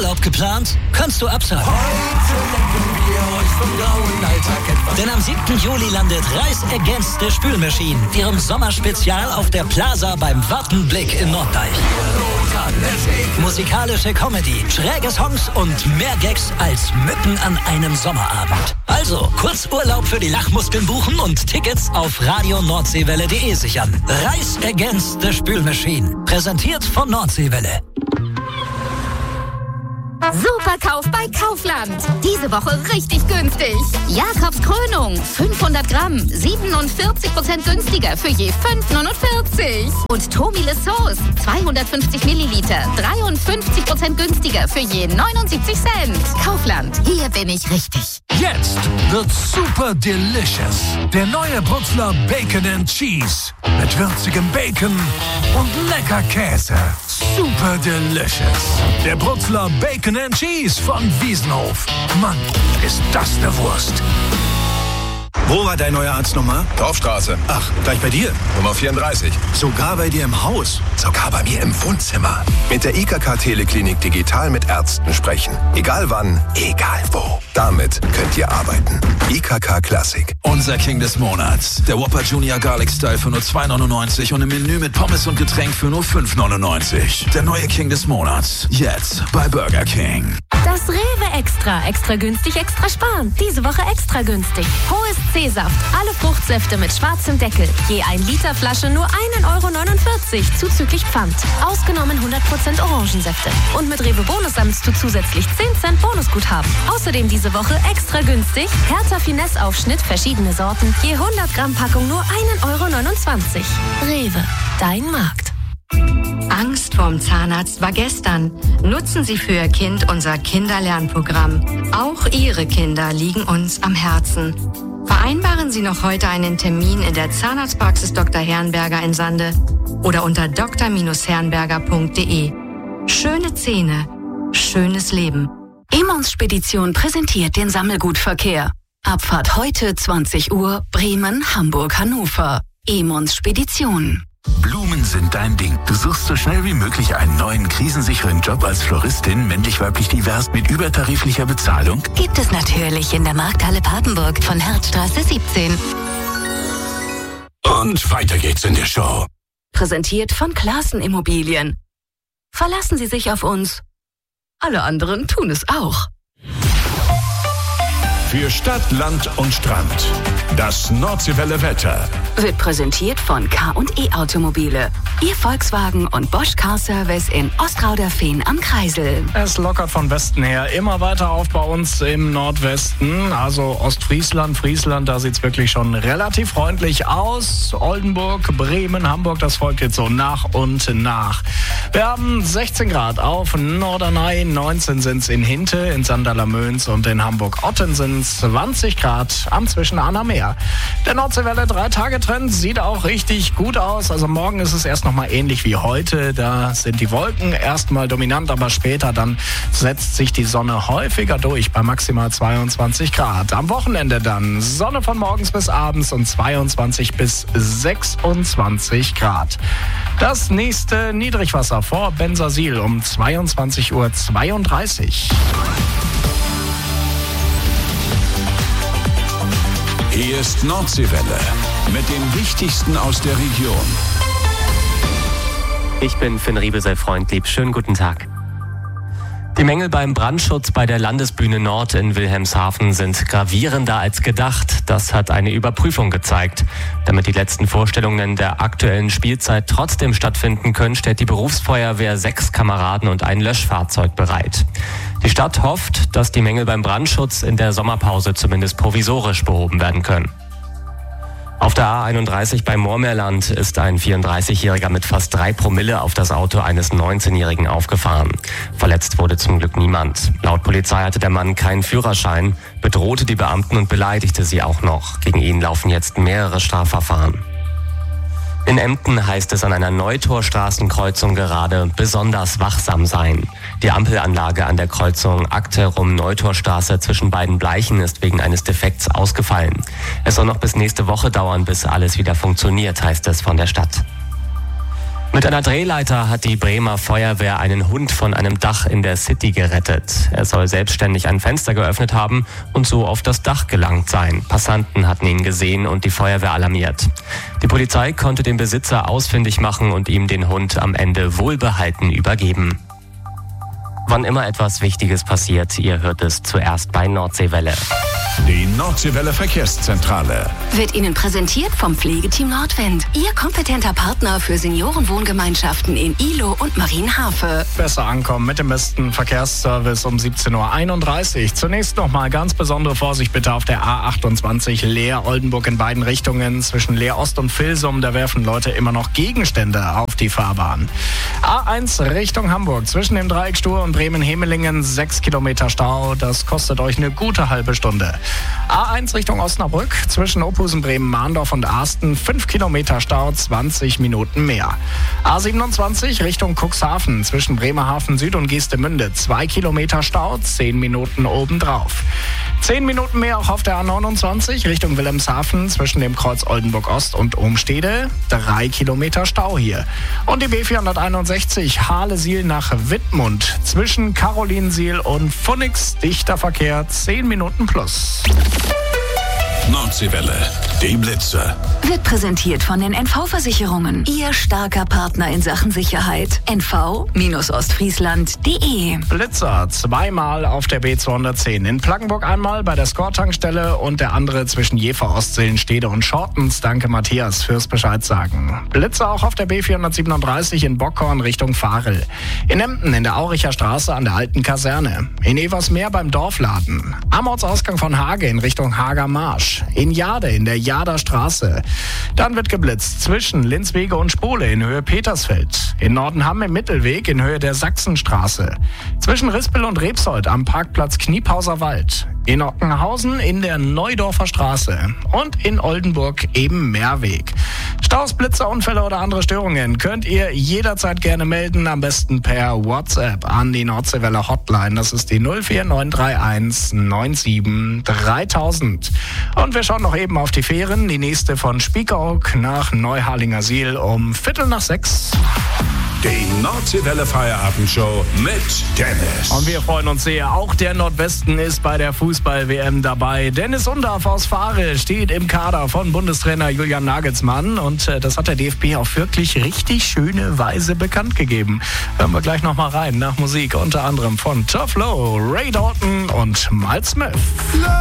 Urlaub geplant? Kannst du absagen. Heute lenken wir euch vom grauen Alltag etwas. Denn am 7. Juli landet Reis Against the Spülmaschine, ihrem Sommerspezial auf der Plaza beim Wartenblick in Norddeich. Musikalische Comedy, schräge Songs und mehr Gags als Mücken an einem Sommerabend. Also, Kurzurlaub für die Lachmuskeln buchen und Tickets auf radionordseewelle.de sichern. Reis Against the Spülmaschine. Präsentiert von Nordseewelle. Superkauf bei Kaufland. Diese Woche richtig günstig. Jakobs Krönung, 500 Gramm, 47% günstiger für je 5,49. Und Tomile Sauce, 250 Milliliter, 53% günstiger für je 79 Cent. Kaufland, hier bin ich richtig. Jetzt wird super delicious. Der neue Brutzler Bacon and Cheese. Mit würzigem Bacon und lecker Käse. Super delicious. Der Brutzler Bacon and Cheese von Wiesenhof. Mann, ist das eine Wurst. Wo war dein neuer Arztnummer? Dorfstraße. Ach, gleich bei dir? Nummer 34. Sogar bei dir im Haus? Sogar bei mir im Wohnzimmer. Mit der IKK Teleklinik digital mit Ärzten sprechen. Egal wann, egal wo. Damit könnt ihr arbeiten. IKK Classic. Unser King des Monats. Der Whopper Junior Garlic Style für nur 2,99 und im Menü mit Pommes und Getränk für nur 5,99. Der neue King des Monats. Jetzt bei Burger King. Das Rewe Extra. Extra günstig, extra sparen. Diese Woche extra günstig. Hohes C-Saft. Alle Fruchtsäfte mit schwarzem Deckel. Je 1 Liter Flasche nur 1,49 € zuzüglich Pfand. Ausgenommen 100% Orangensäfte. Und mit Rewe Bonus sammelst du zusätzlich 10 Cent Bonusguthaben. Außerdem diese Woche extra günstig. Hertha Finesse Aufschnitt, verschiedene Sorten. Je 100 Gramm Packung nur 1,29 €. Rewe. Dein Markt. Angst vorm Zahnarzt war gestern. Nutzen Sie für Ihr Kind unser Kinderlernprogramm. Auch Ihre Kinder liegen uns am Herzen. Vereinbaren Sie noch heute einen Termin in der Zahnarztpraxis Dr. Herrenberger in Sande oder unter dr-herrenberger.de. Schöne Zähne, schönes Leben. Emons Spedition präsentiert den Sammelgutverkehr. Abfahrt heute 20 Uhr Bremen, Hamburg, Hannover. Emons Spedition. Blumen sind dein Ding. Du suchst so schnell wie möglich einen neuen, krisensicheren Job als Floristin, männlich-weiblich divers, mit übertariflicher Bezahlung? Gibt es natürlich in der Markthalle Papenburg von Herzstraße 17. Und weiter geht's in der Show. Präsentiert von Klaassen Immobilien. Verlassen Sie sich auf uns. Alle anderen tun es auch. Für Stadt, Land und Strand. Das Nordseewelle Wetter. Wird präsentiert von K&E Automobile. Ihr Volkswagen und Bosch Car Service in Ostrauderfehn am Kreisel. Es lockert von Westen her immer weiter auf bei uns im Nordwesten. Also Ostfriesland, Friesland, da sieht es wirklich schon relativ freundlich aus. Oldenburg, Bremen, Hamburg, das folgt jetzt so nach und nach. Wir haben 16 Grad auf Norderney, 19 sind es in Hinte, in Sanderlamöns und in Hamburg-Otten sind 20 Grad am Zwischen-Anna-Meer. Der Nordseewelle 3-Tage-Trend sieht auch richtig gut aus. Also morgen ist es erst nochmal ähnlich wie heute. Da sind die Wolken erstmal dominant, aber später dann setzt sich die Sonne häufiger durch bei maximal 22 Grad. Am Wochenende dann Sonne von morgens bis abends und 22 bis 26 Grad. Das nächste Niedrigwasser vor Bensersiel um 22:32 Uhr. Hier ist Nordseewelle mit dem Wichtigsten aus der Region. Ich bin Finn Riebesel-Freundlieb. Schönen guten Tag. Die Mängel beim Brandschutz bei der Landesbühne Nord in Wilhelmshaven sind gravierender als gedacht. Das hat eine Überprüfung gezeigt. Damit die letzten Vorstellungen der aktuellen Spielzeit trotzdem stattfinden können, stellt die Berufsfeuerwehr 6 Kameraden und ein Löschfahrzeug bereit. Die Stadt hofft, dass die Mängel beim Brandschutz in der Sommerpause zumindest provisorisch behoben werden können. Auf der A31 bei Moormeerland ist ein 34-Jähriger mit fast 3 Promille auf das Auto eines 19-Jährigen aufgefahren. Verletzt wurde zum Glück niemand. Laut Polizei hatte der Mann keinen Führerschein, bedrohte die Beamten und beleidigte sie auch noch. Gegen ihn laufen jetzt mehrere Strafverfahren. In Emden heißt es an einer Neutorstraßenkreuzung gerade besonders wachsam sein. Die Ampelanlage an der Kreuzung Akterum-Neutorstraße zwischen beiden Bleichen ist wegen eines Defekts ausgefallen. Es soll noch bis nächste Woche dauern, bis alles wieder funktioniert, heißt es von der Stadt. Mit einer Drehleiter hat die Bremer Feuerwehr einen Hund von einem Dach in der City gerettet. Er soll selbstständig ein Fenster geöffnet haben und so auf das Dach gelangt sein. Passanten hatten ihn gesehen und die Feuerwehr alarmiert. Die Polizei konnte den Besitzer ausfindig machen und ihm den Hund am Ende wohlbehalten übergeben. Wann immer etwas Wichtiges passiert, ihr hört es zuerst bei Nordseewelle. Die Nordseewelle Verkehrszentrale Wird Ihnen präsentiert vom Pflegeteam Nordwind. Ihr kompetenter Partner für Seniorenwohngemeinschaften in Ihlow und Marienhafe. Besser ankommen mit dem besten Verkehrsservice um 17.31 Uhr. Zunächst nochmal ganz besondere Vorsicht bitte auf der A28 Leer-Oldenburg in beiden Richtungen. Zwischen Leer-Ost und Vilsum, da werfen Leute immer noch Gegenstände auf die Fahrbahn. A1 Richtung Hamburg, zwischen dem Dreieck Stur und Bremen-Hemelingen 6 Kilometer Stau. Das kostet euch eine gute halbe Stunde. A1 Richtung Osnabrück, zwischen Ophusen, Bremen, Mahndorf und Arsten 5 Kilometer Stau, 20 Minuten mehr. A27 Richtung Cuxhaven, zwischen Bremerhaven Süd und Geestemünde 2 Kilometer Stau, 10 Minuten obendrauf. 10 Minuten mehr auch auf der A29 Richtung Wilhelmshaven, zwischen dem Kreuz Oldenburg Ost und Umstede 3 Kilometer Stau hier. Und die B461 Hahlesiel nach Wittmund, zwischen Karolinsiel und Pfunix dichter Verkehr 10 Minuten plus. Nordseewelle, die Blitzer. Wird präsentiert von den NV-Versicherungen. Ihr starker Partner in Sachen Sicherheit. NV-Ostfriesland.de. Blitzer zweimal auf der B210. In Plaggenburg einmal bei der Score-Tankstelle und der andere zwischen Jever, Ostseelenstede und Schortens. Danke Matthias fürs Bescheid sagen. Blitzer auch auf der B437 in Bockhorn Richtung Varel. In Emden in der Auricher Straße an der alten Kaserne. In Eversmeer beim Dorfladen. Am Ortsausgang von Hage in Richtung Hager Marsch. In Jade in der Jader Straße. Dann wird geblitzt zwischen Linzwege und Spole in Höhe Petersfeld. In Nordenham im Mittelweg in Höhe der Sachsenstraße. Zwischen Rispel und Rebsold am Parkplatz Kniepauser Wald. In Ockenhausen in der Neudorfer Straße. Und in Oldenburg eben Mehrweg. Staus, Blitzer, Unfälle oder andere Störungen könnt ihr jederzeit gerne melden. Am besten per WhatsApp an die Nordseewelle Hotline. Das ist die 04931 97 3000. Und wir schauen noch eben auf die Fähren. Die nächste von Spiekeroog nach Neuharlingersiel um 5:45. Die Nordseewelle Feierabendshow mit Dennis. Und wir freuen uns sehr. Auch der Nordwesten ist bei der Fußball-WM dabei. Dennis Undarf aus Varel steht im Kader von Bundestrainer Julian Nagelsmann. Und das hat der DFB auf wirklich richtig schöne Weise bekannt gegeben. Hören wir gleich nochmal rein nach Musik. Unter anderem von Tough Low, Ray Dalton und Miles Smith.